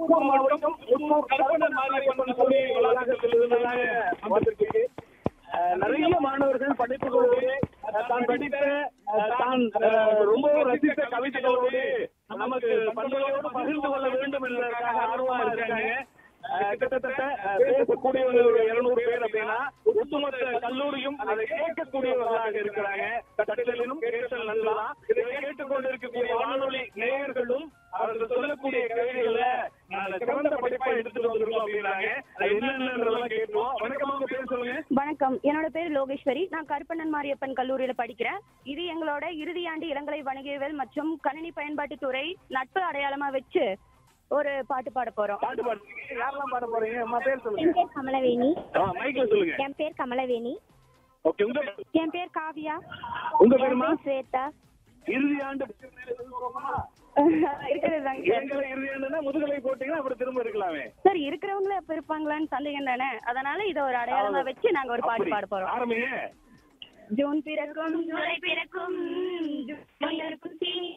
திருப்பூர் மாவட்டம் முத்தூர் கருப்பண்ணன் மாரியம்மன் கோவில் வளாகத்தில் வந்திருக்கு. நிறைய மாணவர்கள் படித்துக் கொள்வது தான் படித்த தான் ரொம்ப ரசித்த கவிதைகளோடு நமக்கு பண்புகளோடு பகிர்ந்து கொள்ள வேண்டும் என்பதற்காக ஆர்வமா இருக்காங்க. கிட்டத்தட்ட பேசக்கூடிய ஒரு 200 பேர் அப்படின்னா ஒட்டுமொத்த கல்லூரியும் அதை கேட்கக்கூடியவர்களாக இருக்கிறாங்க. கட்டளிலும் கேட்டல் நல்லதான். இதை கேட்டுக்கொண்டிருக்கக்கூடிய வானொலி நேயர்களும் அவர்கள் சொல்லக்கூடிய கவிதைகள சிறந்த படிப்பா எடுத்துட்டு வந்திருக்கோம் அப்படின்னாங்க. என்னென்னலாம் கேட்போம். வணக்கம், உங்க பேர் சொல்லுங்க. வணக்கம், என்னோட பேர் லோகேஸ்வரி. நான் கருப்பண்ணன் மாரியப்பன் கல்லூரியில படிக்கிறேன். இது எங்களோட இறுதியாண்டு இளங்கலை வணிகவியல் மற்றும் கணினி பயன்பாட்டு துறை நட்பு அடையாளமா வச்சு ஒரு பாட்டு பாட போறோம். பாட்டு பாடுங்க. யாரெல்லாம் பாட போறீங்க? அம்மா பேர் சொல்லுங்க. என் பேர் கமலவேணி. மைக்ல சொல்லுங்க. என் பேர் கமலவேணி. ஓகே, உங்க என் பேர் காவியா. உங்க பேருமா? ஸ்வேதா. இறுதியாண்டு இறுதியாண்டுனா முதுகலை போட்டீங்கன்னா அப்புறம் திரும்ப இருக்கலாமே. சார், இருக்கிறவங்களே எப்ப இருப்பாங்களான்னு சந்தேகம் தானே. அதனால இதை ஒரு அடையாளமா வச்சு நாங்க ஒரு பாட்டு பாட போறோம். ஆரம்பிங்க. ஜூன் பிறக்கும் ஜூலை பிறக்கும்